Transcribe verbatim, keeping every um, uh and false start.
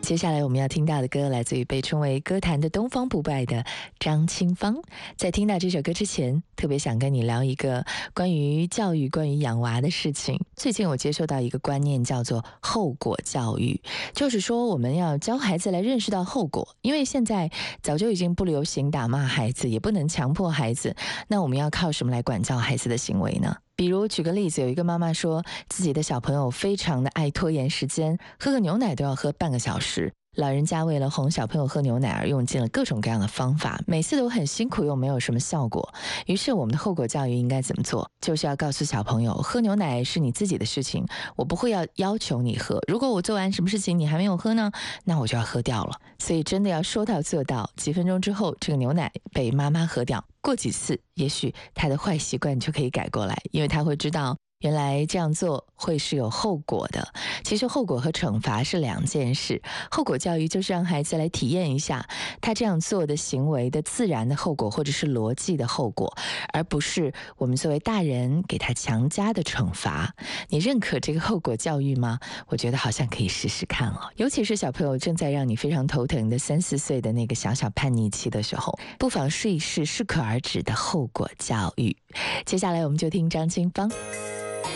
接下来我们要听到的歌来自于被称为歌坛的东方不败的张清芳。在听到这首歌之前，特别想跟你聊一个关于教育关于养娃的事情。最近我接受到一个观念叫做后果教育，就是说我们要教孩子来认识到后果，因为现在早就已经不流行打骂孩子，也不能强迫孩子，那我们要靠什么来管教孩子的行为呢？比如举个例子，有一个妈妈说自己的小朋友非常的爱拖延时间，喝个牛奶都要喝半个小时，老人家为了哄小朋友喝牛奶而用尽了各种各样的方法，每次都很辛苦又没有什么效果。于是我们的后果教育应该怎么做？就是要告诉小朋友，喝牛奶是你自己的事情，我不会要要求你喝，如果我做完什么事情你还没有喝呢，那我就要喝掉了。所以真的要说到做到，几分钟之后这个牛奶被妈妈喝掉，过几次也许他的坏习惯就可以改过来，因为他会知道原来这样做会是有后果的。其实后果和惩罚是两件事，后果教育就是让孩子来体验一下他这样做的行为的自然的后果或者是逻辑的后果，而不是我们作为大人给他强加的惩罚。你认可这个后果教育吗？我觉得好像可以试试看哦。尤其是小朋友正在让你非常头疼的三四岁的那个小小叛逆期的时候，不妨试一试适可而止的后果教育。接下来我们就听张清芳。